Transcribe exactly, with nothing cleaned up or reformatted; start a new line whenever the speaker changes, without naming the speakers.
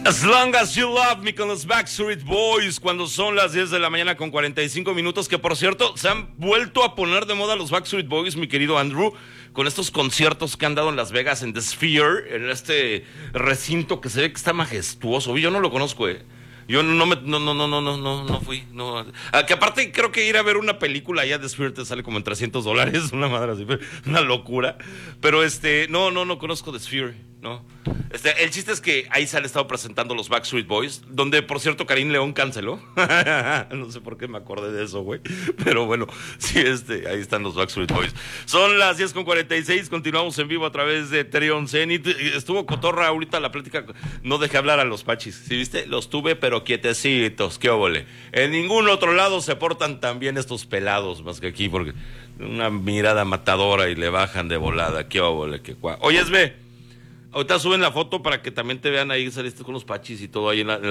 As Long As You Love Me con los Backstreet Boys, cuando son las diez de la mañana con cuarenta y cinco minutos, que por cierto se han vuelto a poner de moda los Backstreet Boys, mi querido Andrew, con estos conciertos que han dado en Las Vegas, en The Sphere, en este recinto que se ve que está majestuoso. Yo no lo conozco, eh. Yo no me, no, no, no, no, no, no, no fui, no. Ah, que aparte creo que ir a ver una película allá de Sphere te sale como en trescientos dólares, una madre así, una locura. Pero este, no, no, no conozco The Sphere, no. Este, el chiste es que ahí se han estado presentando los Backstreet Boys, donde por cierto Karim León canceló. No sé por qué me acordé de eso, güey. Pero bueno, sí, este, ahí están los Backstreet Boys. Son las diez con cuarenta y seis, continuamos en vivo a través de Treon Zenit. Estuvo cotorra ahorita la plática, no dejé hablar a los pachis, ¿sí viste? Los tuve, pero quietecitos, qué óvole. En ningún otro lado se portan tan bien estos pelados más que aquí, porque una mirada matadora y le bajan de volada, qué óvole, qué cuá. Oye, ve, ahorita suben la foto para que también te vean ahí, saliste con los pachis y todo ahí en la, en